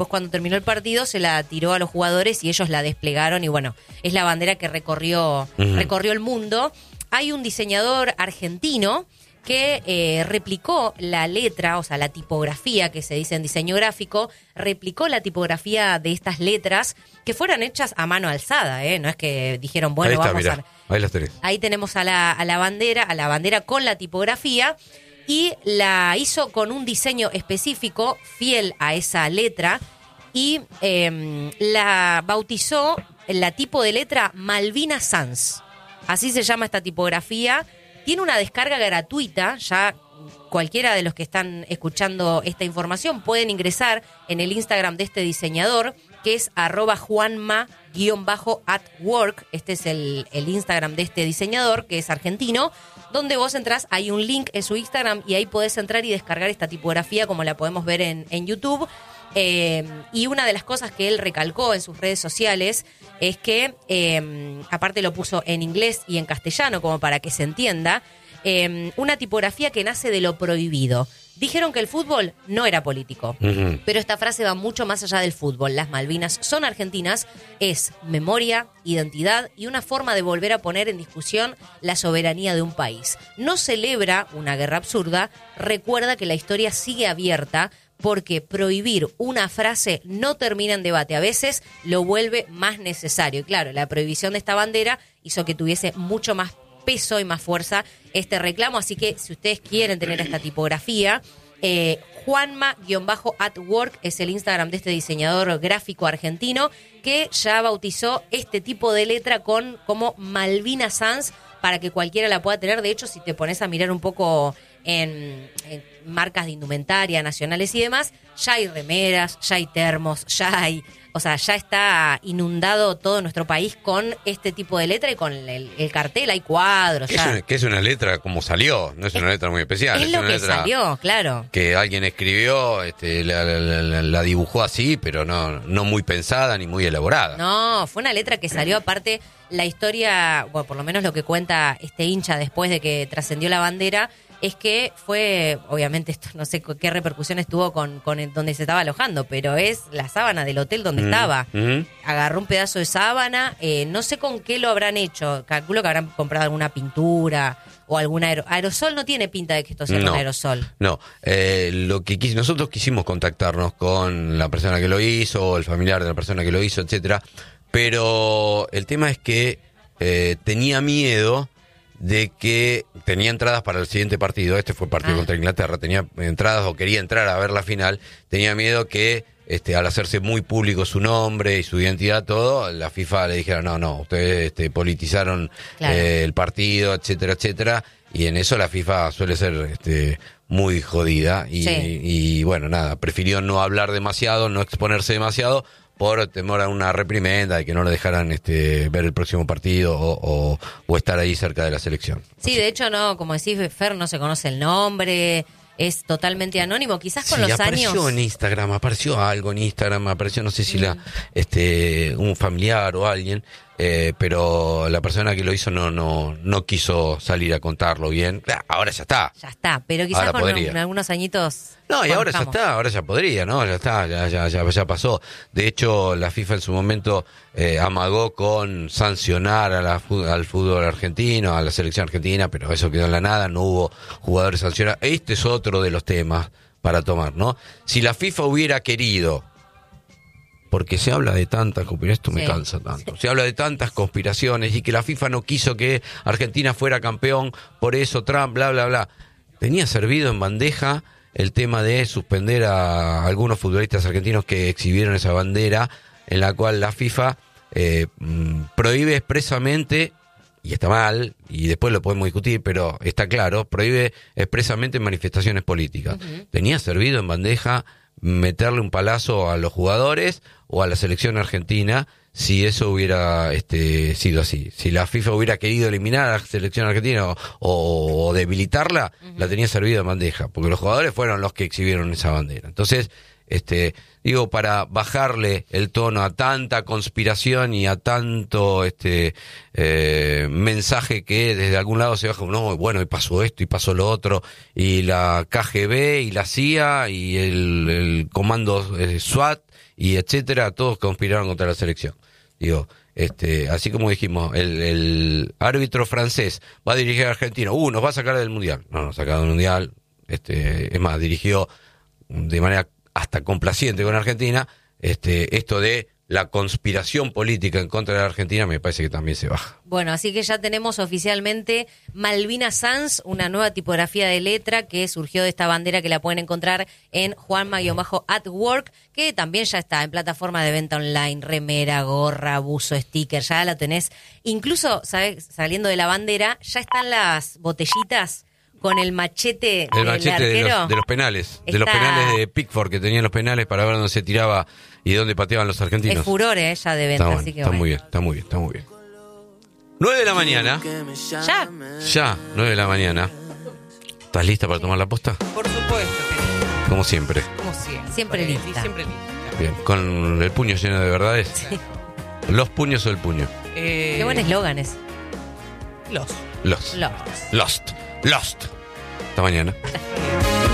Después, cuando terminó el partido, se la tiró a los jugadores y ellos la desplegaron. Y bueno, es la bandera que recorrió el mundo. Hay un diseñador argentino que replicó la letra, o sea, la tipografía que se dice en diseño gráfico, replicó la tipografía de estas letras que fueran hechas a mano alzada, ¿eh? No es que dijeron, bueno, ahí está, vamos mirá, ahí las tenés. Ahí tenemos a la bandera con la tipografía, y la hizo con un diseño específico, fiel a esa letra, y la bautizó la tipo de letra Malvina Sans. Así se llama esta tipografía. Tiene una descarga gratuita, ya cualquiera de los que están escuchando esta información pueden ingresar en el Instagram de este diseñador, que es @juanma_@work. Este es el Instagram de este diseñador, que es argentino, donde vos entrás, hay un link en su Instagram y ahí podés entrar y descargar esta tipografía como la podemos ver en YouTube. Y una de las cosas que él recalcó en sus redes sociales es que, aparte lo puso en inglés y en castellano como para que se entienda, una tipografía que nace de lo prohibido. Dijeron que el fútbol no era político, pero esta frase va mucho más allá del fútbol. Las Malvinas son argentinas, es memoria, identidad y una forma de volver a poner en discusión la soberanía de un país. No celebra una guerra absurda, recuerda que la historia sigue abierta, porque prohibir una frase no termina en debate. A veces lo vuelve más necesario. Y claro, la prohibición de esta bandera hizo que tuviese mucho más peso y más fuerza este reclamo. Así que si ustedes quieren tener esta tipografía, Juanma_@work es el Instagram de este diseñador gráfico argentino, que ya bautizó este tipo de letra como Malvina Sans, para que cualquiera la pueda tener. De hecho, si te pones a mirar un poco en marcas de indumentaria nacionales y demás, ya hay remeras, ya hay termos, ya está inundado todo nuestro país con este tipo de letra y con el cartel, hay cuadros. Que es una letra como salió, no es una letra muy especial. Es lo una que letra salió, claro. Que alguien escribió, la dibujó así, pero no muy pensada ni muy elaborada. No, fue una letra que salió, aparte, la historia, bueno, por lo menos lo que cuenta este hincha después de que trascendió la bandera, es que fue, obviamente, esto no sé qué repercusiones tuvo con donde se estaba alojando, pero es la sábana del hotel donde estaba. Agarró un pedazo de sábana, no sé con qué lo habrán hecho, calculo que habrán comprado alguna pintura o algún aerosol. No tiene pinta de que esto sea un aerosol. No, nosotros quisimos contactarnos con la persona que lo hizo, o el familiar de la persona que lo hizo, etcétera, pero el tema es que tenía miedo de que tenía entradas para el siguiente partido. Este fue el partido contra Inglaterra. Tenía entradas o quería entrar a ver la final. Tenía miedo que al hacerse muy público su nombre y su identidad, todo, la FIFA le dijera, no, ustedes politizaron el partido, etcétera, etcétera. Y en eso la FIFA suele ser muy jodida. Y bueno, nada, prefirió no hablar demasiado, no exponerse demasiado, por temor a una reprimenda de que no lo dejaran ver el próximo partido o estar ahí cerca de la selección. Sí, de hecho, no, como decís, Fer, no se conoce el nombre, es totalmente anónimo. Quizás con los años... apareció algo en Instagram, no sé si un familiar o alguien, pero la persona que lo hizo no quiso salir a contarlo bien. Ahora ya está. Ya está, pero quizás ahora con algunos añitos... No, y ahora ya está, ahora ya podría, ¿no? Ya está, ya pasó. De hecho, la FIFA en su momento amagó con sancionar al fútbol argentino, a la selección argentina, pero eso quedó en la nada, no hubo jugadores sancionados. Este es otro de los temas para tomar, ¿no? Si la FIFA hubiera querido, porque se habla de tantas conspiraciones, esto me cansa tanto, se habla de tantas conspiraciones y que la FIFA no quiso que Argentina fuera campeón, por eso Trump, bla, bla, bla, tenía servido en bandeja el tema de suspender a algunos futbolistas argentinos que exhibieron esa bandera, en la cual la FIFA prohíbe expresamente, y está mal, y después lo podemos discutir, pero está claro, prohíbe expresamente manifestaciones políticas. Tenía servido en bandeja meterle un palazo a los jugadores o a la selección argentina si eso hubiera sido así. Si la FIFA hubiera querido eliminar a la selección argentina o debilitarla, la tenía servido en bandeja, porque los jugadores fueron los que exhibieron esa bandera. Entonces, para bajarle el tono a tanta conspiración y a tanto mensaje que desde algún lado se baja, no, bueno, y pasó esto y pasó lo otro, y la KGB y la CIA y el comando SWAT y etcétera, todos conspiraron contra la selección. Digo, así como dijimos, el árbitro francés va a dirigir a Argentina, nos va a sacar del Mundial. No, nos saca del Mundial, es más, dirigió de manera hasta complaciente con Argentina. Esto de la conspiración política en contra de la Argentina me parece que también se baja. Bueno, así que ya tenemos oficialmente Malvina Sans, una nueva tipografía de letra que surgió de esta bandera que la pueden encontrar en Juanma_@work, que también ya está en plataforma de venta online, remera, gorra, buzo, sticker, ya la tenés. Incluso, ¿sabes? Saliendo de la bandera, ya están las botellitas con el machete del arquero. de los penales, de los penales de Pickford, que tenían los penales para ver dónde se tiraba y dónde pateaban los argentinos. Es furor ya de venta, así que está muy bien, está muy bien. 9 de la mañana. Ya, 9 de la mañana. ¿Estás lista para tomar la posta? Por supuesto, querido. Como siempre. Como siempre. Siempre Sí, lista. siempre lista. Bien, con el puño lleno de verdades. Sí. Los puños o el puño. Qué buen eslogan es. Los. Lost. Hasta mañana.